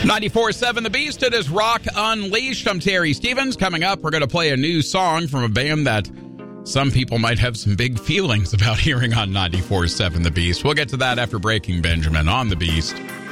94.7 The Beast, it is Rock Unleashed. I'm Terry Stevens. Coming up, we're going to play a new song from a band that some people might have some big feelings about hearing on 94.7 The Beast. We'll get to that after Breaking Benjamin on The Beast.